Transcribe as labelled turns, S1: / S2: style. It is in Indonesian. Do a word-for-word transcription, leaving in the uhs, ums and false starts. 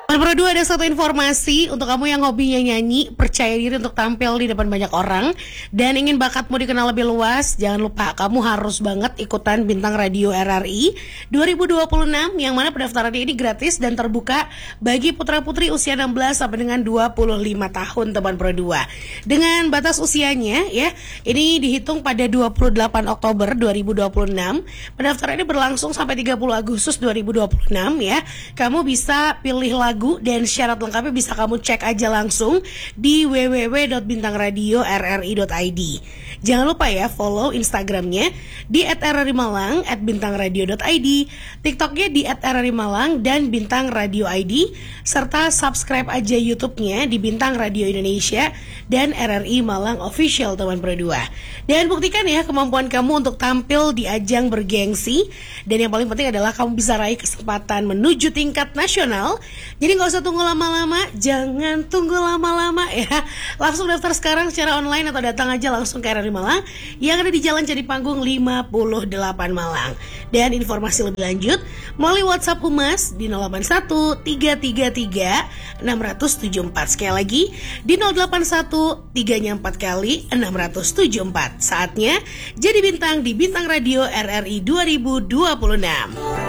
S1: Nomor dua, ada satu informasi untuk kamu yang hobinya nyanyi, percaya diri untuk tampil di depan banyak orang, dan ingin bakatmu dikenal lebih luas. Jangan lupa kamu harus banget ikutan Bintang Radio R R I dua ribu dua puluh enam, yang mana pendaftaran ini gratis dan terbuka bagi putra-putri usia enam belas sampai dengan dua puluh lima tahun, teman Pro dua. Dengan batas usianya ya, ini dihitung pada dua puluh delapan Oktober dua ribu dua puluh enam. Pendaftaran ini berlangsung sampai tiga puluh Agustus dua ribu dua puluh enam ya. Kamu bisa pilih lagu dan syarat lengkapnya bisa kamu cek aja langsung di w w w dot bintang radio r r i dot i d. Jangan lupa ya follow Instagramnya di et r r i malang, et bintang radio dot i d, TikToknya di et r r i malang dan Bintang Radio I D, serta subscribe aja YouTube-nya di Bintang Radio Indonesia dan R R I Malang Official, teman Pro dua. Dan buktikan ya kemampuan kamu untuk tampil di ajang bergengsi, dan yang paling penting adalah kamu bisa raih kesempatan menuju tingkat nasional. Jadi nggak usah tunggu lama-lama, jangan tunggu lama-lama ya. Langsung daftar sekarang secara online atau datang aja langsung ke R R I Malang yang ada di Jalan Jadi Panggung lima puluh delapan Malang. Dan informasi lebih lanjut melalui WhatsApp Humas di nol delapan satu tiga tiga tiga enam tujuh empat. Sekali lagi di nol delapan satu tiga nya empat kali enam tujuh empat. Saatnya jadi bintang di Bintang Radio R R I dua ribu dua puluh enam.